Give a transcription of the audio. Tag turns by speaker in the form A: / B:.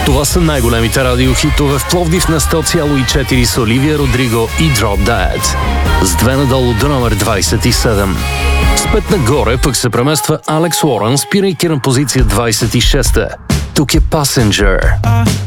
A: Това са най-големите радиохитове в Пловдив на 100,4 с Оливия Родриго и Drop Dead. С 2 надолу до номер 27. С 5 нагоре пък се премества Алекс Уорън, спирайки на позиция 26. Тук е Passenger.